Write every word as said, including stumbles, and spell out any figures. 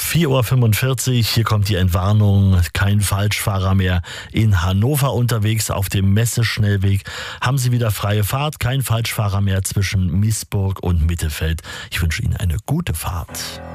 vier Uhr fünfundvierzig, hier kommt die Entwarnung. Kein Falschfahrer mehr in Hannover unterwegs. Auf dem Messeschnellweg haben Sie wieder freie Fahrt. Kein Falschfahrer mehr zwischen Miesburg und Mittefeld. Ich wünsche Ihnen eine gute Fahrt.